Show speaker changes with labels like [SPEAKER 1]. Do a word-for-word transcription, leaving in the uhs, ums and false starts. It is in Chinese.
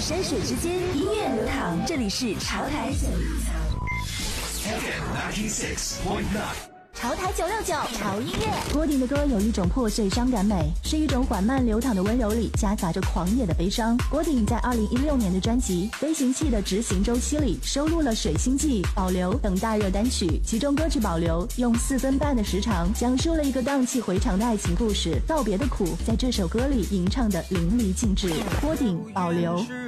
[SPEAKER 1] 山水之间，音乐流淌，这里是潮台九六九。
[SPEAKER 2] F M ninety-six point nine。
[SPEAKER 1] 潮台九六九潮音乐。
[SPEAKER 3] 郭顶的歌有一种破碎伤感美，是一种缓慢流淌的温柔里夹杂着狂野的悲伤。郭顶在二零一六年的专辑《飞行器的执行周期》里收录了《水星记》、《保留》等大热单曲，其中歌曲《保留》用四分半的时长讲述了一个荡气回肠的爱情故事，告别的苦在这首歌里吟唱的淋漓尽致。郭顶《保留》。